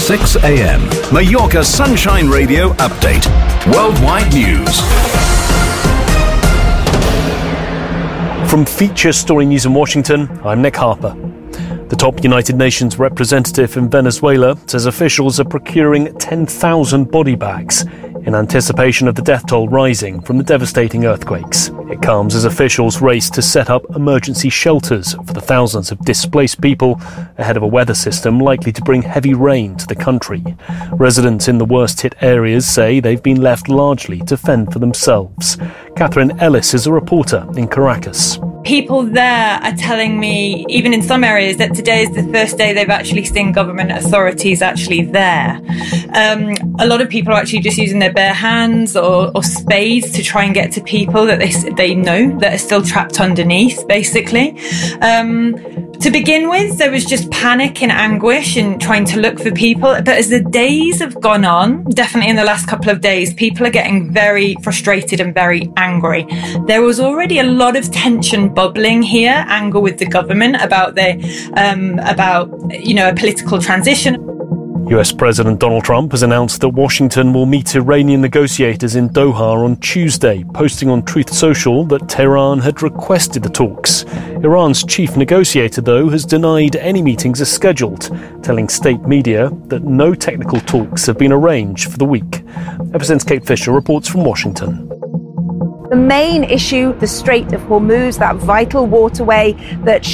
6 a.m. Mallorca Sunshine Radio Update. Worldwide news. From Feature Story News in Washington, I'm Nick Harper. The top United Nations representative in Venezuela says officials are procuring 10,000 body bags in anticipation of the death toll rising from the devastating earthquakes. It comes as officials race to set up emergency shelters for the thousands of displaced people ahead of a weather system likely to bring heavy rain to the country. Residents in the worst-hit areas say they've been left largely to fend for themselves. Catherine Ellis is a reporter in Caracas. People there are telling me, even in some areas, that today is the first day they've actually seen government authorities actually there. A lot of people are actually just using their bare hands or spades to try and get to people that they know that are still trapped underneath, basically. To begin with, there was just panic and anguish and trying to look for people. But as the days have gone on, definitely in the last couple of days, people are getting very frustrated and very angry. There was already a lot of tension bubbling here, anger with the government about a political transition. US President Donald Trump has announced that Washington will meet Iranian negotiators in Doha on Tuesday, posting on Truth Social that Tehran had requested the talks. Iran's chief negotiator, though, has denied any meetings are scheduled, telling state media that no technical talks have been arranged for the week. FSN's Kate Fisher reports from Washington. The main issue, the Strait of Hormuz, that vital waterway that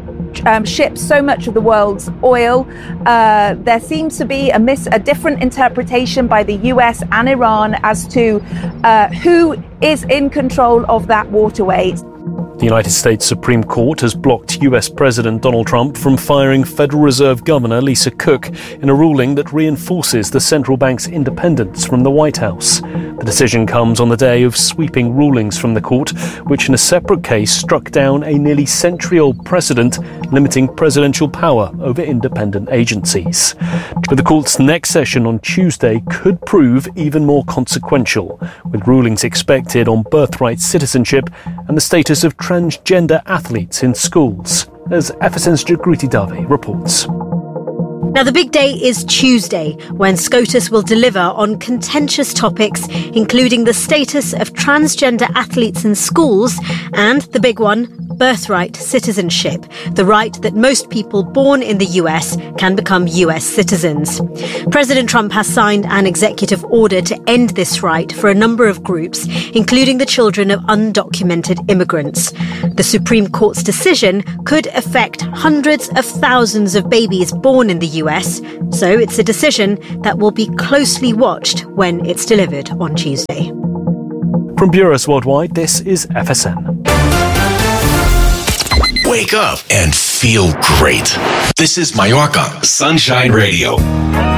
ships so much of the world's oil. There seems to be a different interpretation by the US and Iran as to who is in control of that waterway. The United States Supreme Court has blocked US President Donald Trump from firing Federal Reserve Governor Lisa Cook in a ruling that reinforces the central bank's independence from the White House. The decision comes on the day of sweeping rulings from the court, which in a separate case struck down a nearly century-old precedent limiting presidential power over independent agencies. But the court's next session on Tuesday could prove even more consequential, with rulings expected on birthright citizenship and the status of transgender athletes in schools, as FSN's Jagruti Dave reports. Now, the big day is Tuesday, when SCOTUS will deliver on contentious topics, including the status of transgender athletes in schools and the big one, birthright citizenship, the right that most people born in the US can become US citizens. President Trump has signed an executive order to end this right for a number of groups, including the children of undocumented immigrants. The Supreme Court's decision could affect hundreds of thousands of babies born in the US, so it's a decision that will be closely watched when it's delivered on Tuesday. From Bureaus Worldwide, this is FSN. Wake up and feel great. This is Mallorca Sunshine Radio.